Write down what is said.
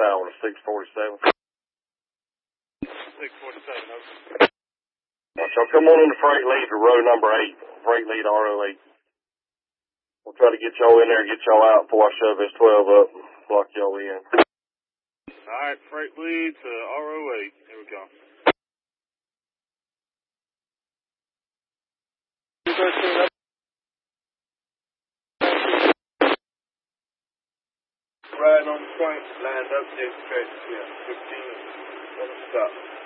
tower to 647. 647, okay. So come on in the freight lead to row number 8, freight lead RO8. We'll try to get y'all in there, get y'all out before I shove this 12 up and block y'all in. Alright, freight lead to RO8. Here we go. Riding on the point, lined up, just straight, yeah, 15, stop.